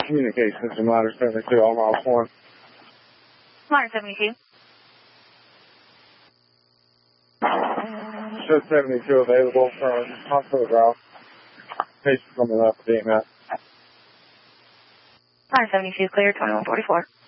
Communications to Monitor 72, all miles 1. Monitor 72. Show 72 available from hospital route. Patient coming up, DMS. Monitor 72, clear 2144.